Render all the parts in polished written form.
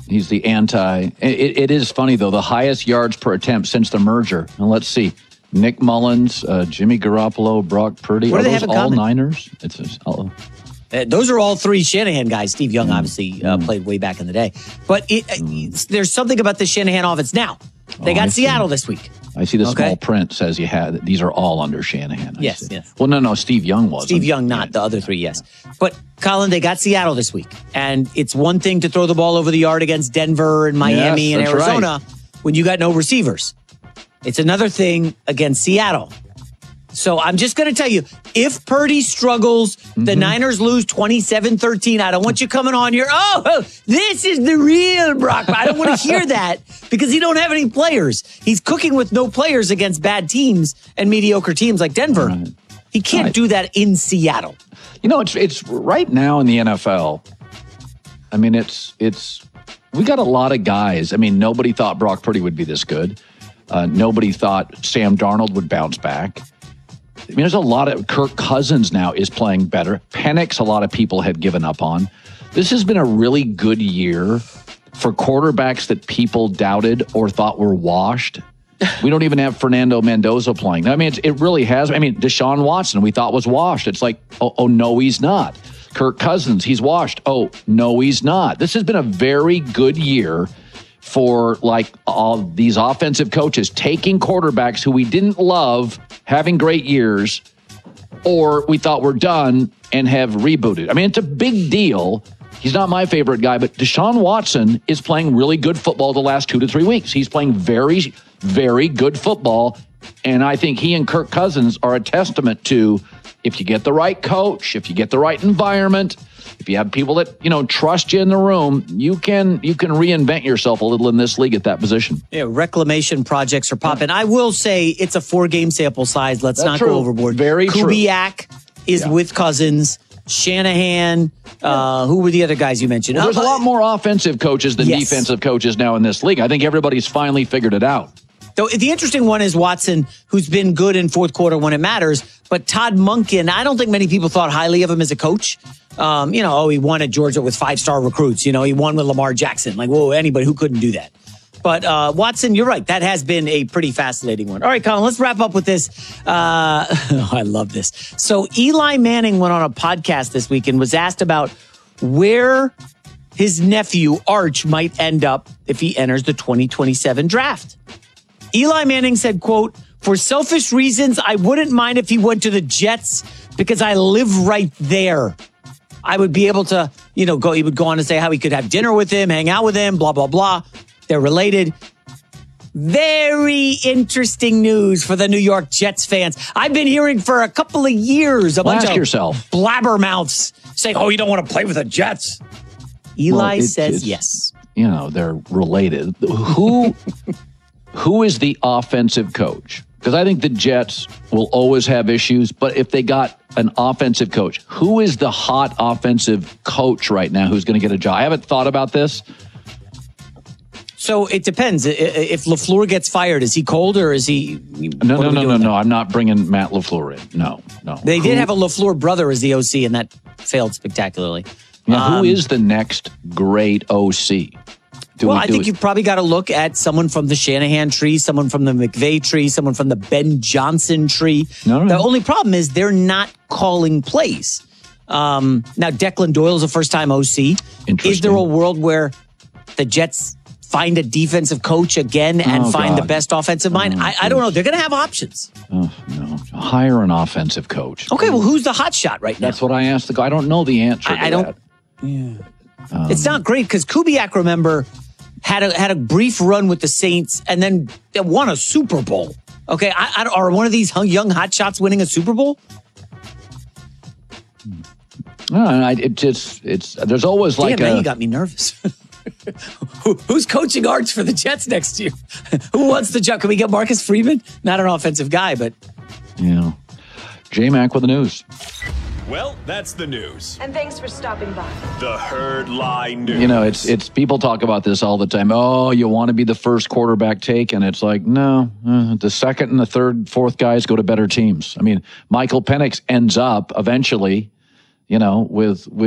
He's the anti. It is funny, though, the highest yards per attempt since the merger. Now, let's see. Nick Mullins, Jimmy Garoppolo, Brock Purdy. What do they have those in all common? Niners? Those are all three Shanahan guys. Steve Young obviously played way back in the day. But there's something about the Shanahan offense now. They got Seattle this week. I see the small print says you had these are all under Shanahan. Yes. Well, no, Steve Young wasn't. Steve Young, not the other three, yes. But, Colin, they got Seattle this week. And it's one thing to throw the ball over the yard against Denver and Miami and Arizona when you got no receivers. It's another thing against Seattle. So I'm just going to tell you, if Purdy struggles, the Niners lose 27-13. I don't want you coming on here. Oh, this is the real Brock. I don't want to hear that because he don't have any players. He's cooking with no players against bad teams and mediocre teams like Denver. Right. He can't do that in Seattle. You know, it's right now in the NFL. I mean, it's we got a lot of guys. I mean, nobody thought Brock Purdy would be this good. Nobody thought Sam Darnold would bounce back. I mean, there's a lot of Kirk Cousins now is playing better. Penix, a lot of people had given up on. This has been a really good year for quarterbacks that people doubted or thought were washed. We don't even have Fernando Mendoza playing. I mean, it really has. I mean, Deshaun Watson, we thought was washed. It's like, oh, no, he's not. Kirk Cousins, he's washed. Oh, no, he's not. This has been a very good year for like all these offensive coaches taking quarterbacks who we didn't love having great years or we thought were done and have rebooted. I mean, it's a big deal. He's not my favorite guy, but Deshaun Watson is playing really good football the last 2 to 3 weeks. He's playing very, very good football. And I think he and Kirk Cousins are a testament to if you get the right coach, if you get the right environment, if you have people that, trust you in the room, you can reinvent yourself a little in this league at that position. Yeah, reclamation projects are popping. I will say it's a 4-game sample size. Let's not go overboard. Very true. Kubiak is with Cousins. Shanahan. Who were the other guys you mentioned? Well, there's a lot more offensive coaches than defensive coaches now in this league. I think everybody's finally figured it out. Though the interesting one is Watson, who's been good in fourth quarter when it matters. But Todd Monken, I don't think many people thought highly of him as a coach. He won at Georgia with 5-star recruits. He won with Lamar Jackson. Like, whoa, anybody who couldn't do that. But Watson, you're right. That has been a pretty fascinating one. All right, Colin, let's wrap up with this. I love this. So Eli Manning went on a podcast this week and was asked about where his nephew, Arch, might end up if he enters the 2027 draft. Eli Manning said, quote, "For selfish reasons, I wouldn't mind if he went to the Jets because I live right there. I would be able to, go. He would go on to say how he could have dinner with him, hang out with him, blah, blah, blah. They're related." Very interesting news for the New York Jets fans. I've been hearing for a couple of years a bunch of blabbermouths saying, "Oh, you don't want to play with the Jets." Eli says yes. They're related. Who is the offensive coach? Because I think the Jets will always have issues, but if they got an offensive coach, who is the hot offensive coach right now who's going to get a job? I haven't thought about this. So it depends. If LaFleur gets fired, is he cold or is he? No. I'm not bringing Matt LaFleur in. No. They did have a LaFleur brother as the OC, and that failed spectacularly. Now, who is the next great OC? I think you've probably got to look at someone from the Shanahan tree, someone from the McVay tree, someone from the Ben Johnson tree. No. The only problem is they're not calling plays. Now, Declan Doyle's a first-time OC. Is there a world where the Jets find a defensive coach again and find the best offensive mind? I don't know. They're going to have options. Oh, no. Hire an offensive coach. Okay, well, who's the hot shot right now? That's what I asked the guy. I don't know the answer to that. Yeah. It's not great because Kubiak, remember, had a brief run with the Saints and then won a Super Bowl. Okay, are one of these young hotshots winning a Super Bowl? No, it's there's always like now you got me nervous. Who's coaching Arch for the Jets next year? Who wants the job? Can we get Marcus Freeman? Not an offensive guy, but J-Mac with the news. Well, that's the news. And thanks for stopping by. The Herd Lie News. It's people talk about this all the time. Oh, you want to be the first quarterback taken. It's like, no, the second and the third, fourth guys go to better teams. I mean, Michael Penix ends up eventually, with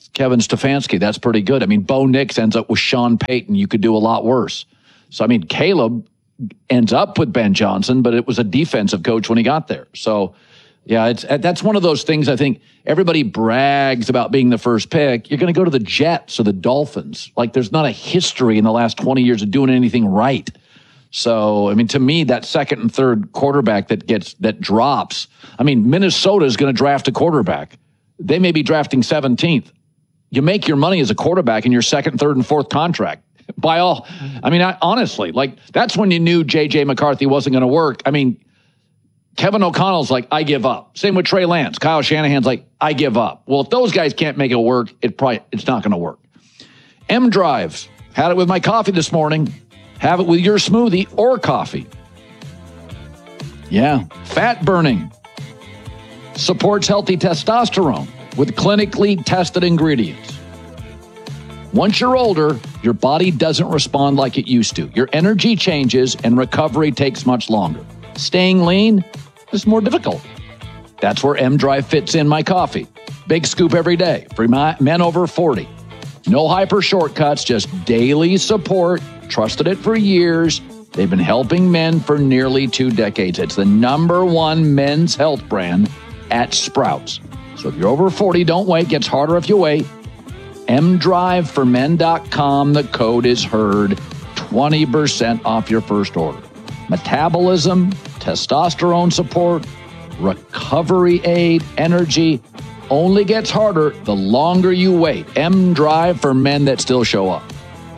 Kevin Stefanski. That's pretty good. I mean, Bo Nix ends up with Sean Payton. You could do a lot worse. So, I mean, Caleb ends up with Ben Johnson, but it was a defensive coach when he got there. So, yeah, that's one of those things I think everybody brags about being the first pick. You're going to go to the Jets or the Dolphins. Like, there's not a history in the last 20 years of doing anything right. So, I mean, to me, that second and third quarterback that drops. I mean, Minnesota is going to draft a quarterback. They may be drafting 17th. You make your money as a quarterback in your second, third, and fourth contract. Honestly, like, that's when you knew J.J. McCarthy wasn't going to work. I mean, Kevin O'Connell's like, I give up. Same with Trey Lance. Kyle Shanahan's like, I give up. Well, if those guys can't make it work, it's not going to work. M-Drive. Had it with my coffee this morning. Have it with your smoothie or coffee. Yeah. Fat burning. Supports healthy testosterone with clinically tested ingredients. Once you're older, your body doesn't respond like it used to. Your energy changes and recovery takes much longer. Staying lean is more difficult. That's where M-Drive fits in my coffee. Big scoop every day for men over 40. No hyper shortcuts, just daily support. Trusted it for years. They've been helping men for nearly 2 decades. It's the #1 men's health brand at Sprouts. So if you're over 40, don't wait. Gets harder if you wait. mdriveformen.com. The code is HEARD. 20% off your first order. Metabolism, testosterone support, recovery aid, energy. Only gets harder the longer you wait. M-Drive for men that still show up.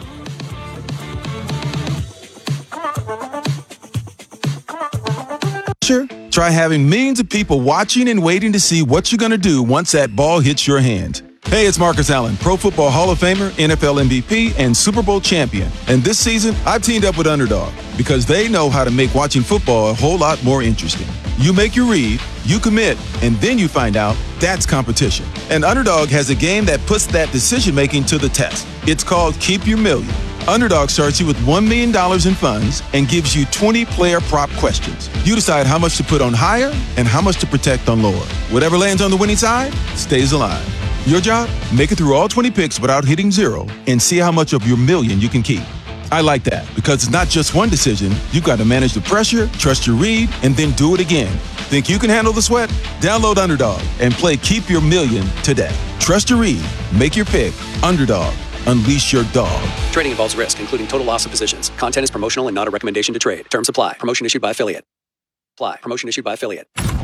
Try having millions of people watching and waiting to see what you're going to do once that ball hits your hand. Hey, it's Marcus Allen, Pro Football Hall of Famer, NFL MVP, and Super Bowl champion. And this season, I've teamed up with Underdog because they know how to make watching football a whole lot more interesting. You make your read, you commit, and then you find out that's competition. And Underdog has a game that puts that decision-making to the test. It's called Keep Your Million. Underdog starts you with $1 million in funds and gives you 20 player prop questions. You decide how much to put on higher and how much to protect on lower. Whatever lands on the winning side stays alive. Your job? Make it through all 20 picks without hitting zero and see how much of your million you can keep. I like that because it's not just one decision. You've got to manage the pressure, trust your read, and then do it again. Think you can handle the sweat? Download Underdog and play Keep Your Million today. Trust your read. Make your pick. Underdog. Unleash your dog. Trading involves risk, including total loss of positions. Content is promotional and not a recommendation to trade. Terms apply. Promotion issued by affiliate. Promotion issued by affiliate.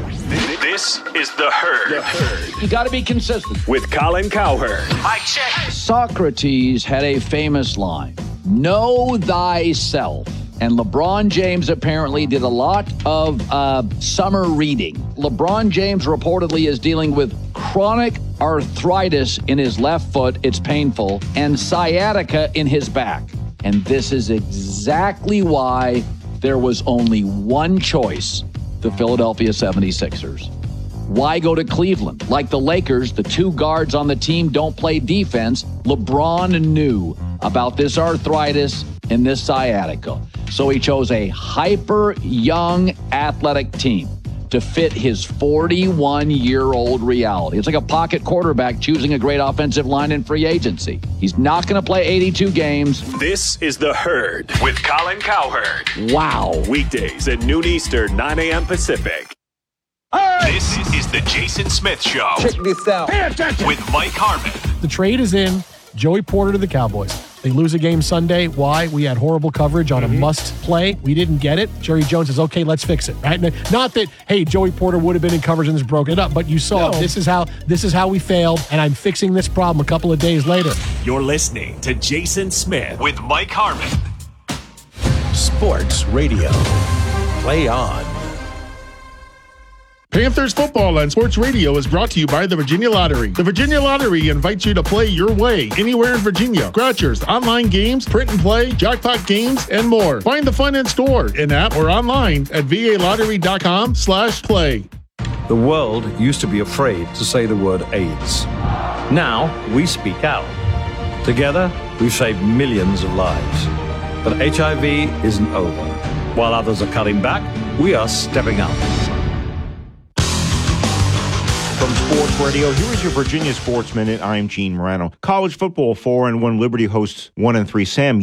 This is The Herd. You got to be consistent. With Colin Cowherd. Mic check. Socrates had a famous line, know thyself. And LeBron James apparently did a lot of summer reading. LeBron James reportedly is dealing with chronic arthritis in his left foot. It's painful. And sciatica in his back. And this is exactly why there was only one choice, the Philadelphia 76ers. Why go to Cleveland? Like the Lakers, the 2 guards on the team don't play defense. LeBron knew about this arthritis and this sciatica. So he chose a hyper young athletic team to fit his 41-year-old reality. It's like a pocket quarterback choosing a great offensive line in free agency. He's not going to play 82 games. This is The Herd with Colin Cowherd. Wow. Weekdays at noon Eastern, 9 a.m. Pacific. This is the Jason Smith Show. Check this out. With Mike Harmon. The trade is in. Joey Porter to the Cowboys. They lose a game Sunday. Why? We had horrible coverage on a must play. We didn't get it. Jerry Jones says, okay, let's fix it. Right? Not that, hey, Joey Porter would have been in coverage and just broke it up, but you saw this is how we failed, and I'm fixing this problem a couple of days later. You're listening to Jason Smith with Mike Harmon. Sports Radio. Play on. Panthers football on Sports Radio is brought to you by the Virginia Lottery. The Virginia Lottery invites you to play your way anywhere in Virginia. Scratchers, online games, print and play, jackpot games, and more. Find the fun in store, in-app, or online at valottery.com/play. The world used to be afraid to say the word AIDS. Now we speak out. Together, we've saved millions of lives. But HIV isn't over. While others are cutting back, we are stepping up. From Sports Radio, here is your Virginia Sports Minute. I'm Gene Morano. College football, 4-1 Liberty hosts 1-3 Sam